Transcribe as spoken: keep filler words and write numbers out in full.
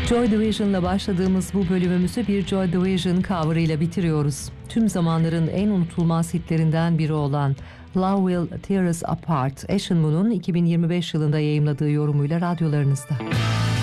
Joy Division'la başladığımız bu bölümümüzü bir Joy Division cover ile bitiriyoruz. Tüm zamanların en unutulmaz hitlerinden biri olan Love Will Tear Us Apart, Ashen Moon'un iki bin yirmi beş yılında yayımladığı yorumuyla radyolarınızda.